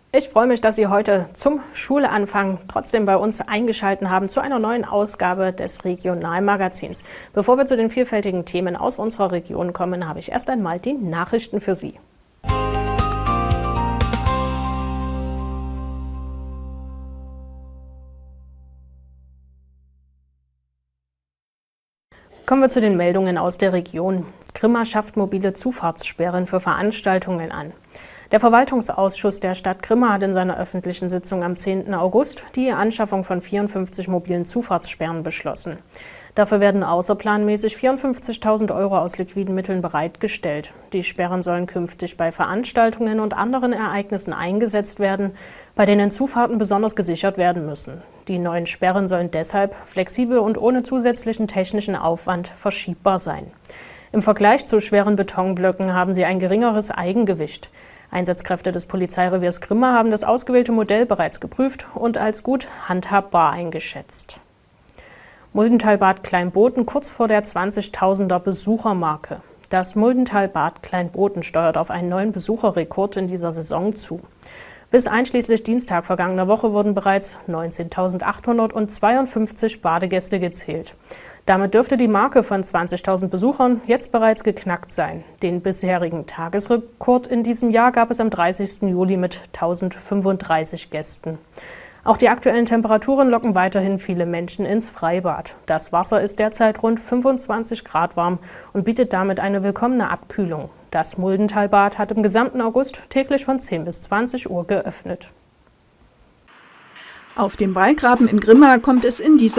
Ich freue mich, dass Sie heute zum Schuleanfang trotzdem bei uns eingeschaltet haben zu einer neuen Ausgabe des Regionalmagazins. Bevor wir zu den vielfältigen Themen aus unserer Region kommen, habe ich erst einmal die Nachrichten für Sie. Kommen wir zu den Meldungen aus der Region. Grimma schafft mobile Zufahrtssperren für Veranstaltungen an. Der Verwaltungsausschuss der Stadt Grimma hat in seiner öffentlichen Sitzung am 10. August die Anschaffung von 54 mobilen Zufahrtssperren beschlossen. Dafür werden außerplanmäßig 54.000 € aus liquiden Mitteln bereitgestellt. Die Sperren sollen künftig bei Veranstaltungen und anderen Ereignissen eingesetzt werden, bei denen Zufahrten besonders gesichert werden müssen. Die neuen Sperren sollen deshalb flexibel und ohne zusätzlichen technischen Aufwand verschiebbar sein. Im Vergleich zu schweren Betonblöcken haben sie ein geringeres Eigengewicht. Einsatzkräfte des Polizeireviers Grimma haben das ausgewählte Modell bereits geprüft und als gut handhabbar eingeschätzt. Muldentalbad Kleinboten kurz vor der 20.000er Besuchermarke. Das Muldentalbad Kleinboten steuert auf einen neuen Besucherrekord in dieser Saison zu. Bis einschließlich Dienstag vergangener Woche wurden bereits 19.852 Badegäste gezählt. Damit dürfte die Marke von 20.000 Besuchern jetzt bereits geknackt sein. Den bisherigen Tagesrekord in diesem Jahr gab es am 30. Juli mit 1.035 Gästen. Auch die aktuellen Temperaturen locken weiterhin viele Menschen ins Freibad. Das Wasser ist derzeit rund 25 Grad warm und bietet damit eine willkommene Abkühlung. Das Muldentalbad hat im gesamten August täglich von 10 bis 20 Uhr geöffnet. Auf dem Wallgraben in Grimma kommt es in dieser